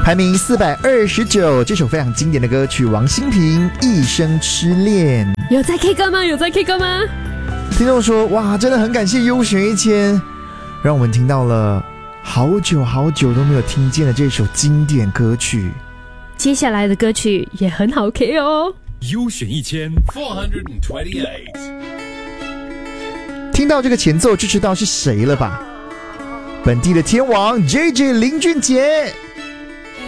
排名429，这首非常经典的歌曲，王心平《一生痴恋》。 有在 K 歌吗？有在 K 歌吗？ 听众说，哇，真的很感谢优选1000，让我们听到了好久好久都没有听见的这首经典歌曲。 接下来的歌曲也很好 K 哦。 优选1428， 听到这个前奏就知道是谁了吧？本地的天王 JJ 林俊杰。